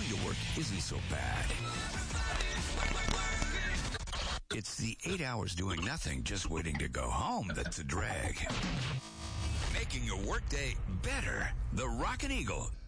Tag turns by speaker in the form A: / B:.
A: going to work isn't so bad. It's the 8 hours doing nothing, just waiting to go home that's a drag. Making your workday better. The Rockin' Eagle